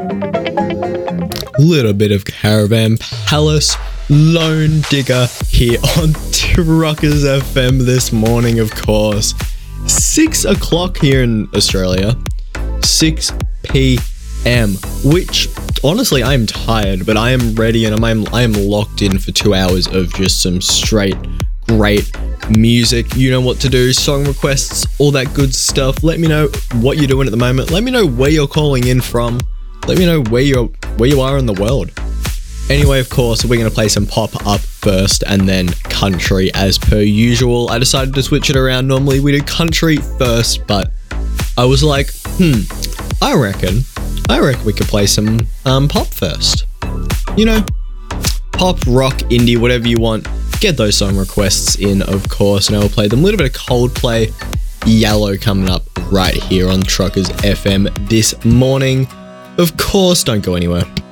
Little bit of Caravan Palace, Lone Digger here on Truckers FM this morning, of course. 6 o'clock here in Australia, 6 p.m, which honestly I'm tired, but I am ready and I am locked in for 2 hours of just some straight great music. You know what to do, song requests, all that good stuff. Let me know what you're doing at the moment. Let me know where you're calling in from. Let me know where you are in the world. Anyway, of course, we're going to play some pop up first and then country as per usual. I decided to switch it around. Normally we do country first, but I was like, I reckon we could play some pop first. You know, pop, rock, indie, whatever you want. Get those song requests in, of course, and I will play them. A little bit of Coldplay, Yellow coming up right here on Truckers FM this morning. Of course, don't go anywhere.